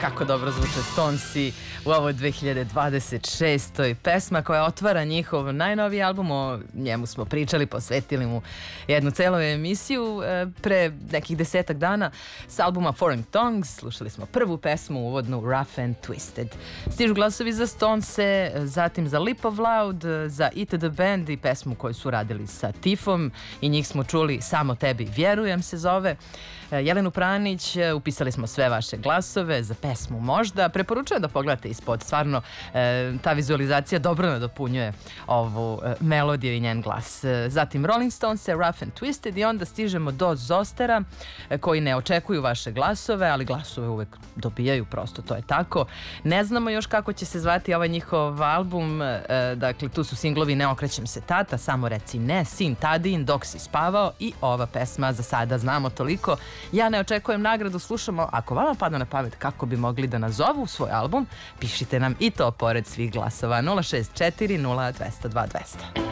Kako dobro zvuče Stonesi u ovoj 2026. Pesma koja otvara njihov najnoviji album. O njemu smo pričali, posvetili mu jednu celu emisiju pre nekih 10 dana s albuma Foreign Tongues. Slušali smo prvu pesmu, uvodnu Rough and Twisted. Stižu glasovi za Stonese, zatim za Lip of Loud, za Eat the Band i pesmu koju su radili sa Tifom i njih smo čuli Samo tebi vjerujem se zove. Jelenu Pranić, upisali smo sve vaše glasove za pesmu Možda. Preporučujem da pogledate ispod, stvarno ta vizualizacija dobro nadopunjuje ovu melodiju i njen glas. Zatim Rolling Stones, Rough and Twisted i onda stižemo do Zostera koji ne očekuju vaše glasove, ali glasove uvek dobijaju, prosto to je tako. Ne znamo još kako će se zvati ovaj njihov album, dakle tu su singlovi Ne okrećem se tata, Samo reci ne, Sin Tadin, Dok si spavao i ova pesma Za sada znamo toliko. Ja ne očekujem nagradu, slušamo. Ako vama padne na pamet kako bi mogli da nazovu svoj album, pišite nam i to pored svih glasova 064 02 200 200.